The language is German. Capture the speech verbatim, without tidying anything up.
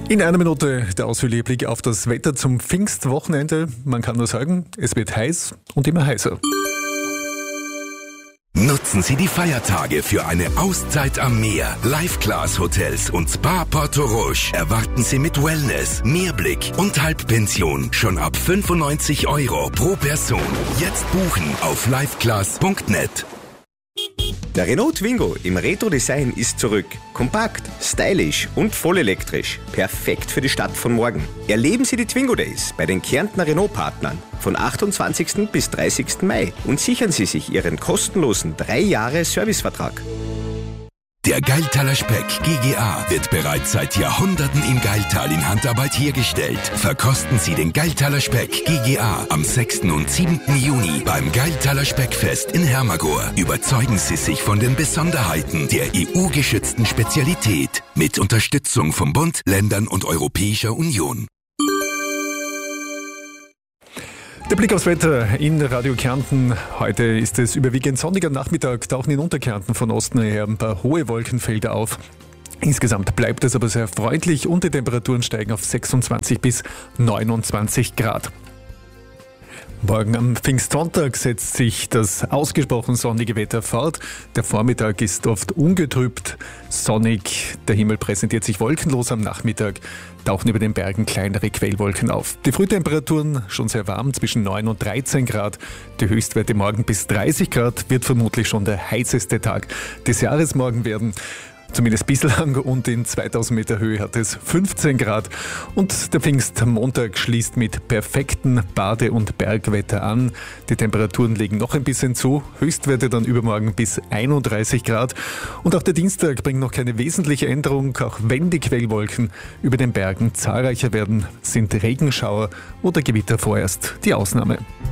In einer Minute der ausführliche Blick auf das Wetter zum Pfingstwochenende. Man kann nur sagen, es wird heiß und immer heißer. Nutzen Sie die Feiertage für eine Auszeit am Meer. Live-Class Hotels und Spa Porto Roche erwarten Sie mit Wellness, Meerblick und Halbpension schon ab fünfundneunzig Euro pro Person. Jetzt buchen auf liveclass punkt net. Der Renault Twingo im Retro-Design ist zurück. Kompakt, stylisch und vollelektrisch. Perfekt für die Stadt von morgen. Erleben Sie die Twingo Days bei den Kärntner Renault-Partnern von achtundzwanzigsten bis dreißigsten Mai und sichern Sie sich Ihren kostenlosen drei Jahre Servicevertrag. Der Gailtaler Speck G G A wird bereits seit Jahrhunderten im Gailtal in Handarbeit hergestellt. Verkosten Sie den Gailtaler Speck G G A am sechsten und siebten Juni beim Gailtaler Speckfest in Hermagor. Überzeugen Sie sich von den Besonderheiten der E U-geschützten Spezialität mit Unterstützung vom Bund, Ländern und Europäischer Union. Der Blick aufs Wetter in Radio Kärnten. Heute ist es überwiegend sonniger Nachmittag, tauchen in Unterkärnten von Osten her ein paar hohe Wolkenfelder auf. Insgesamt bleibt es aber sehr freundlich und die Temperaturen steigen auf sechsundzwanzig bis neunundzwanzig Grad. Morgen am Pfingstsonntag setzt sich das ausgesprochen sonnige Wetter fort. Der Vormittag ist oft ungetrübt, sonnig. Der Himmel präsentiert sich wolkenlos am Nachmittag. Tauchen über den Bergen kleinere Quellwolken auf. Die Frühtemperaturen schon sehr warm, zwischen neun und dreizehn Grad. Die Höchstwerte morgen bis dreißig Grad, wird vermutlich schon der heißeste Tag des Jahres morgen werden. Zumindest bislang, und in zweitausend Meter Höhe hat es fünfzehn Grad. Und der Pfingstmontag schließt mit perfektem Bade- und Bergwetter an. Die Temperaturen legen noch ein bisschen zu, Höchstwerte dann übermorgen bis einunddreißig Grad. Und auch der Dienstag bringt noch keine wesentliche Änderung, auch wenn die Quellwolken über den Bergen zahlreicher werden, sind Regenschauer oder Gewitter vorerst die Ausnahme.